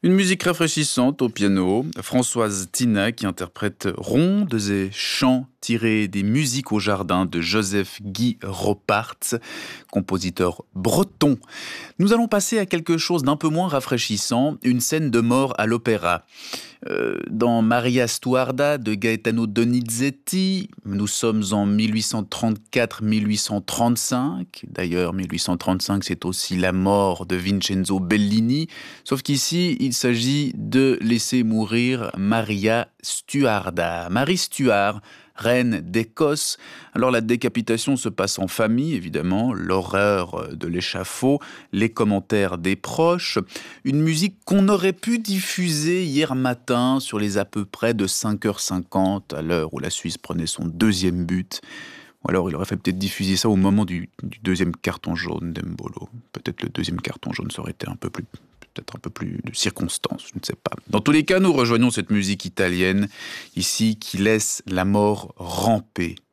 Une musique rafraîchissante au piano, Françoise Tina qui interprète rondes et chants tirés des musiques au jardin de Joseph-Guy Ropart, compositeur breton. Nous allons passer à quelque chose d'un peu moins rafraîchissant, une scène de mort à l'opéra. Dans Maria Stuarda de Gaetano Donizetti, nous sommes en 1834-1835. D'ailleurs, 1835, c'est aussi la mort de Vincenzo Bellini. Sauf qu'ici, il s'agit de laisser mourir Maria Stuarda. Marie Stuart, reine d'Écosse. Alors la décapitation se passe en famille, évidemment, l'horreur de l'échafaud, les commentaires des proches, une musique qu'on aurait pu diffuser hier matin sur les à peu près de 5h50, à l'heure où la Suisse prenait son deuxième but. Ou alors il aurait fait peut-être diffuser ça au moment du deuxième carton jaune d'Embolo. Peut-être le deuxième carton jaune, ça aurait été peut-être un peu plus de circonstances, je ne sais pas. Dans tous les cas, nous rejoignons cette musique italienne, ici, qui laisse la mort ramper.